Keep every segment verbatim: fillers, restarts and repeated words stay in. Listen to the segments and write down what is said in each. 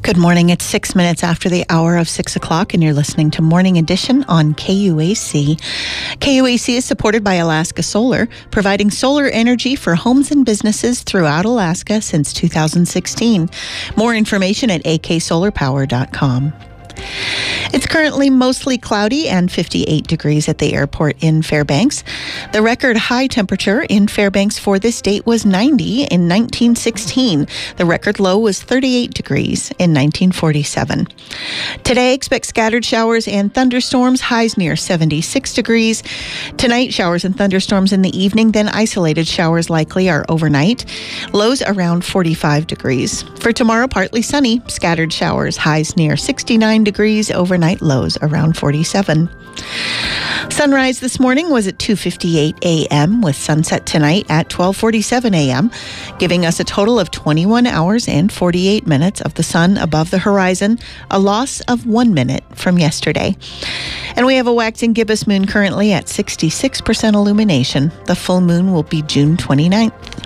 Good morning. It's six minutes after the hour of six o'clock, and you're listening to Morning Edition on K U A C. K U A C is supported by Alaska Solar, providing solar energy for homes and businesses throughout Alaska since two thousand sixteen. More information at a k solar power dot com. It's currently mostly cloudy and fifty-eight degrees at the airport in Fairbanks. The record high temperature in Fairbanks for this date was ninety in nineteen sixteen. The record low was thirty-eight degrees in nineteen forty-seven. Today, expect scattered showers and thunderstorms, highs near seventy-six degrees. Tonight, showers and thunderstorms in the evening, then isolated showers likely are overnight. Lows around forty-five degrees. For tomorrow, partly sunny, scattered showers, highs near sixty-nine degrees, overnight lows around forty-seven. Sunrise this morning was at two fifty-eight a.m. with sunset tonight at twelve forty-seven a.m., giving us a total of twenty-one hours and forty-eight minutes of the sun above the horizon, a loss of one minute from yesterday. And we have a waxing gibbous moon currently at sixty-six percent illumination. The full moon will be June twenty-ninth.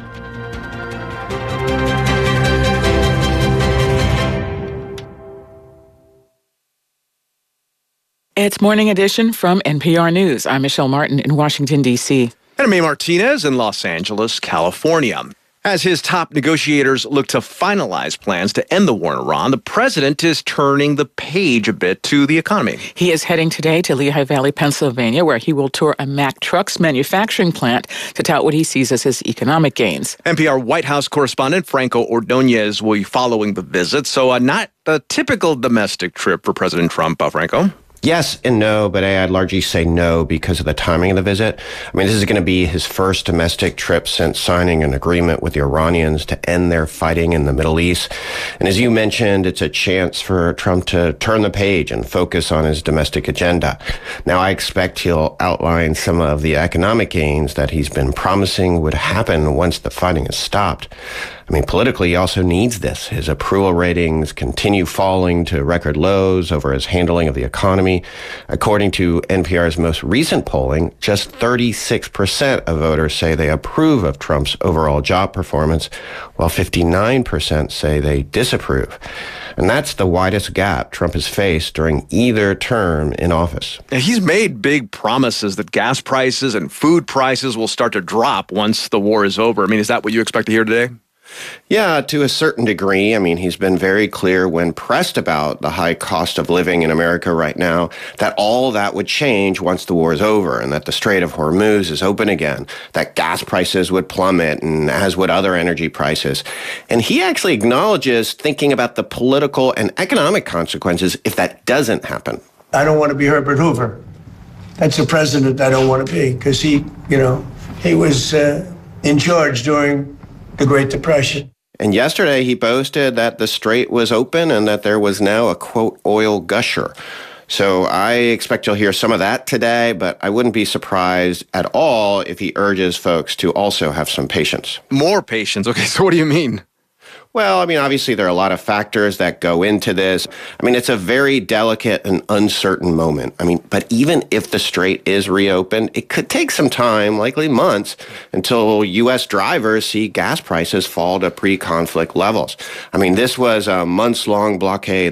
It's Morning Edition from N P R News. I'm Michelle Martin in Washington, D C. And I'm May Martinez in Los Angeles, California. As his top negotiators look to finalize plans to end the war in Iran, the president is turning the page a bit to the economy. He is heading today to Lehigh Valley, Pennsylvania, where he will tour a Mack Trucks manufacturing plant to tout what he sees as his economic gains. N P R White House correspondent Franco Ordonez will be following the visit, so uh, not a typical domestic trip for President Trump, uh, Franco. Yes and no, but I'd largely say no because of the timing of the visit. I mean, this is going to be his first domestic trip since signing an agreement with the Iranians to end their fighting in the Middle East. And as you mentioned, it's a chance for Trump to turn the page and focus on his domestic agenda. Now, I expect he'll outline some of the economic gains that he's been promising would happen once the fighting is stopped. I mean, politically, he also needs this. His approval ratings continue falling to record lows over his handling of the economy. According to N P R's most recent polling, just thirty-six percent of voters say they approve of Trump's overall job performance, while fifty-nine percent say they disapprove. And that's the widest gap Trump has faced during either term in office. He's made big promises that gas prices and food prices will start to drop once the war is over. I mean, is that what you expect to hear today? Yeah, to a certain degree. I mean, he's been very clear when pressed about the high cost of living in America right now that all that would change once the war is over and that the Strait of Hormuz is open again, that gas prices would plummet and as would other energy prices. And he actually acknowledges thinking about the political and economic consequences if that doesn't happen. I don't want to be Herbert Hoover. That's a president I don't want to be because he, you know, he was uh, in charge during the Great Depression. And yesterday he boasted that the strait was open and that there was now a, quote, oil gusher. So I expect you'll hear some of that today, but I wouldn't be surprised at all if he urges folks to also have some patience. More patience? Okay, so what do you mean? Well, I mean, obviously there are a lot of factors that go into this. I mean, it's a very delicate and uncertain moment. I mean, but even if the strait is reopened, it could take some time, likely months, until U S drivers see gas prices fall to pre-conflict levels. I mean, this was a months-long blockade